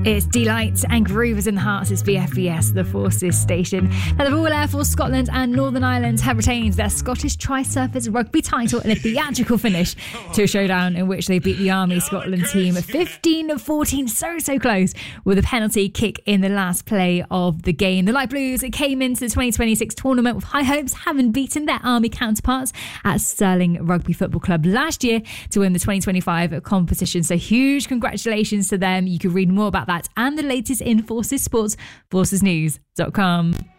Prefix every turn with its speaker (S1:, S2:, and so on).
S1: It's Delight and Groovers in the Hearts. It's BFBS, the Forces station. Now, the Royal Air Force Scotland and Northern Ireland have retained their Scottish Tri-Surface rugby title in a theatrical finish to a showdown in which they beat the Army Scotland team 15-14, so close, with a penalty kick in the last play of the game. The Light Blues came into the 2026 tournament with high hopes, having beaten their Army counterparts at Stirling Rugby Football Club last year to win the 2025 competition. So huge congratulations to them. You can read more about that and the latest in Forces Sports, forcesnews.com.